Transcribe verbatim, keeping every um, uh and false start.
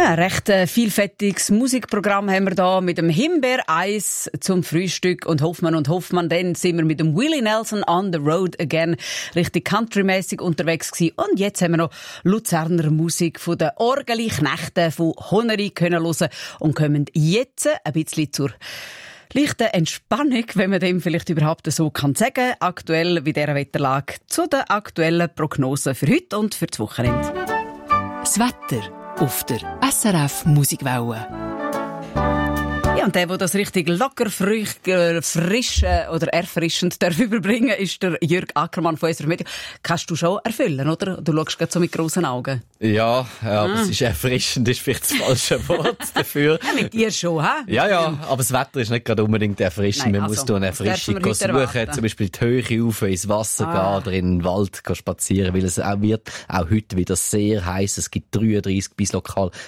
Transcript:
Ja, ein recht äh, vielfältiges Musikprogramm haben wir da mit dem Himbeereis zum Frühstück und Hoffmann und Hoffmann. Dann sind wir mit dem Willie Nelson on the road again richtig countrymäßig unterwegs gewesen. Und jetzt haben wir noch Luzerner Musik von den Orgeli-Knechten von Honeri können hören und kommen jetzt ein bisschen zur leichte Entspannung, wenn man dem vielleicht überhaupt so kann sagen, aktuell bei dieser Wetterlage zu den aktuellen Prognosen für heute und für das Wochenende. Das Wetter auf der S R F Musikwelle. Ja, und der, der das richtig locker, frisch, äh, frisch äh, oder erfrischend darf überbringen, ist der Jürg Ackermann von S R F Media. Kannst du schon erfüllen, oder? Du schaust gerade so mit grossen Augen. Ja, aber ah. es ist erfrischend, ist vielleicht das falsche Wort dafür. Ja, mit dir schon, hä? Ja, ja, aber das Wetter ist nicht gerade unbedingt erfrischend. Nein, Man also, muss da eine Erfrischung suchen, zum Beispiel die Höhe rauf, ins Wasser ah. gehen oder in den Wald spazieren, weil es auch wird auch heute wieder sehr heiß. Es gibt dreiunddreißig bis lokal